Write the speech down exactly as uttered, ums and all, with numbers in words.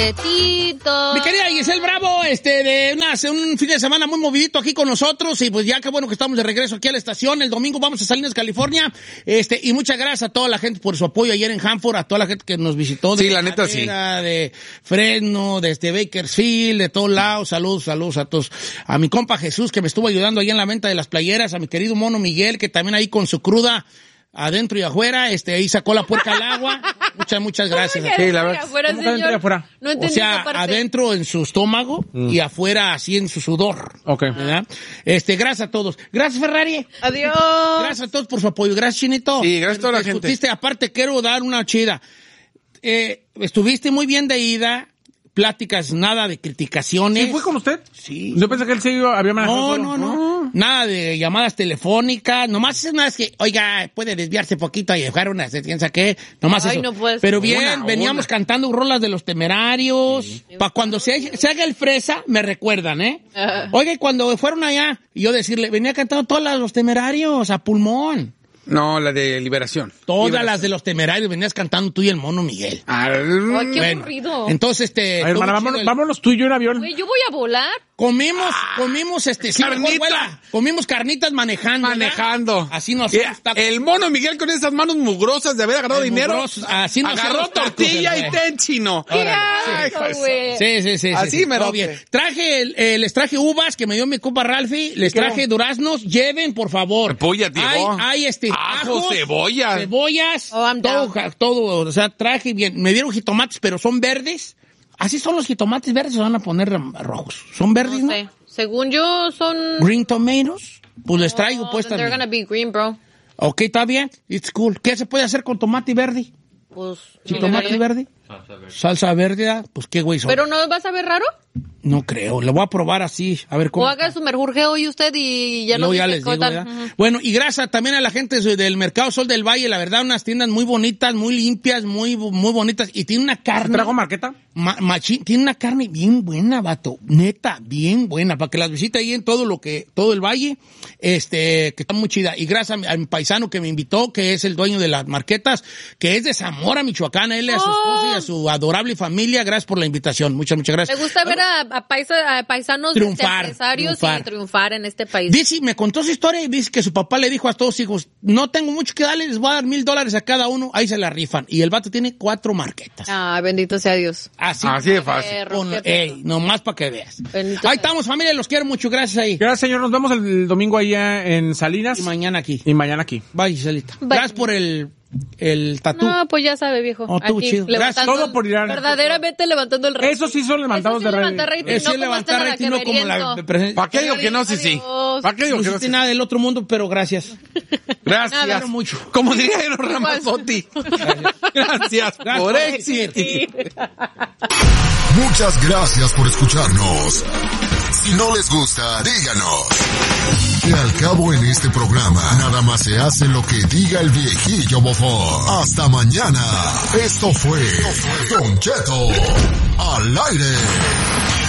Tito. Mi querida Giselle Bravo, este, de una, un fin de semana muy movidito aquí con nosotros, y pues ya qué bueno que estamos de regreso aquí a la estación. El domingo vamos a Salinas, California, este, y muchas gracias a toda la gente por su apoyo ayer en Hanford, a toda la gente que nos visitó. De sí, la neta, sí. De Fresno, desde Bakersfield, de todos lados. Saludos, saludos a todos. A mi compa Jesús, que me estuvo ayudando ahí en la venta de las playeras, a mi querido mono Miguel, que también ahí con su cruda, adentro y afuera, este, ahí sacó la puerca al agua. Muchas, muchas gracias. Sí, la verdad. Afuera, ¿Cómo que adentro y afuera? No entendí o sea, esa parte. adentro en su estómago mm. y afuera así en su sudor. Ok. ¿Verdad? Este, gracias a todos. Gracias, Ferrari. Adiós. Gracias a todos por su apoyo. Gracias, Chinito. Sí, gracias a toda la gente. Discutiste, aparte quiero dar una chida. Eh, estuviste muy bien de ida. Pláticas, nada de criticaciones. ¿Sí fue con usted? Sí. Yo pensé que él se iba, había manejado. No, no, no, no. Nada de llamadas telefónicas. Nomás es nada es que, oiga, puede desviarse poquito y dejar una, piensa que, nomás Ay, eso. no puedes. Pero bien, Una, veníamos una. cantando rolas de Los Temerarios. Sí. Para cuando se, se haga el fresa, me recuerdan, ¿eh? Uh. Oiga, y cuando fueron allá, y yo decirle, venía cantando todas las de Los Temerarios, a pulmón. No, la de Liberación. Todas Liberación. las de Los Temerarios venías cantando tú y el mono Miguel. Ay, qué bueno, aburrido. Entonces, este... A ver, hermana, vámonos, el... vámonos tú y yo en avión. Güey, yo voy a volar. Comimos, comimos, este, sí, carnita. mejor, vuela. Comimos carnitas manejando. Manejando. ¿verdad? Así nos yeah. El mono Miguel con esas manos mugrosas de haber agarrado dinero. Mugrosos, así nos agarró tortilla y ten chino. ¡Qué asco, güey! Sí, sí, sí. Así sí, me todo bien. Traje, el, eh, les traje uvas que me dio mi compa Ralphie. Les traje duraznos. Lleven, por favor. Cebolla, tío. Hay, hay este, ajo, ajos, cebolla. Cebollas. Oh, I'm todo, down. todo, o sea, traje bien. Me dieron jitomates, pero son verdes. Así son los jitomates verdes, se van a poner rojos. Son verdes, ¿no? No sé. Según yo, son... Green tomatoes. Pues les traigo, oh, pues, they're también. gonna be green, bro. Ok, está bien. It's cool. ¿Qué se puede hacer con tomate verde? Pues... ¿Sí, tomate verde? Salsa verde. Salsa verde, ¿ah? Pues qué güey son. ¿Pero no vas a ver raro? No creo. Le voy a probar así, a ver cómo. O haga su merjurje hoy usted y ya no lo ya dice les digo, tal. uh-huh. Bueno, y gracias también a la gente del Mercado Sol del Valle, la verdad, unas tiendas muy bonitas, muy limpias, muy muy bonitas, y tiene una carne. ¿Trajo marqueta? Ma, machín, tiene una carne bien buena, vato, neta, bien buena, para que las visite ahí en todo lo que, todo el valle, este, que está muy chida. Y gracias a mi, a mi paisano que me invitó, que es el dueño de las marquetas, que es de Zamora, Michoacán, él, a su esposa y a su adorable familia, gracias por la invitación, muchas, muchas gracias. Me gusta ver a, a, paisa, a paisanos triunfar, empresarios triunfar. y triunfar en este país. Dice, me contó su historia y dice que su papá le dijo a todos sus hijos, no tengo mucho que darle, les voy a dar mil dólares a cada uno, ahí se la rifan. Y el vato tiene cuatro marquetas. Ah, bendito sea Dios. Así, Así de fácil. Perro, Con, qué ey, nomás para que veas. Bendito Ahí sea. estamos, familia, los quiero mucho, gracias ahí. Gracias, señor. Nos vemos el domingo allá en Salinas. Y mañana aquí. Y mañana aquí. Bye, Giselita. Bye. Gracias por el, el tatú. No, pues ya sabe, viejo. Oh, tú, Aquí, chido. levantando- Gracias. Todo por ir a- Verdaderamente levantando el rating. Eso sí son levantados Eso sí de levanta rating. rating, Ese no como levantar esta rating, no como la meriendo. presentación. ¿Para qué digo que no? Sí, sí. Adiós. ¿Para qué digo No que no? hiciste Sí, nada del otro mundo, pero gracias. Gracias. Nada, mucho. Como diría Eros Ramazzotti. Gracias por existir. Muchas gracias por escucharnos. Si no les gusta, díganos. Que al cabo en este programa, nada más se hace lo que diga el viejillo bofón. Hasta mañana. Esto fue Don Cheto al aire.